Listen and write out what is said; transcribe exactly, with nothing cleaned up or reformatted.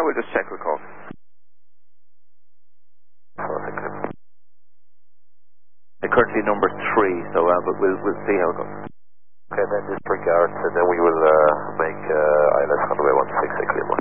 we'll just check the call. Perfect. They're currently number three, so uh, but we'll, we'll see how it goes. Okay, then disregard, and then we will uh, make uh, I L S on the way one six six Lima.